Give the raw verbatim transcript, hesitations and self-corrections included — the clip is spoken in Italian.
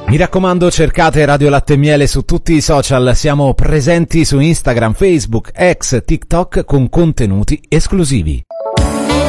Mi raccomando, cercate Radio Latte e Miele su tutti i social, siamo presenti su Instagram, Facebook, X, TikTok con contenuti esclusivi.